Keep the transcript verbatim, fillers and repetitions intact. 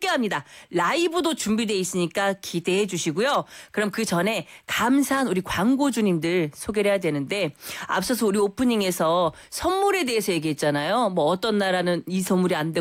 함께합니다. 라이브도 준비되어 있으니까 기대해 주시고요. 그럼 그 전에 감사한 우리 광고주님들 소개를 해야 되는데 앞서서 우리 오프닝에서 선물에 대해서 얘기했잖아요. 뭐 어떤 나라는 이 선물이 안 되고